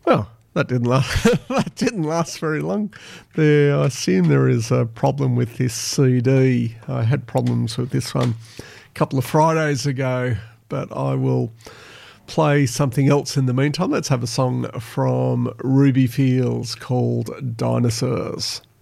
Well, that didn't last. That didn't last very long. I assume there is a problem with this CD. I had problems with this one a couple of Fridays ago, but I will play something else in the meantime. Let's have a song from Ruby Fields called Dinosaurs.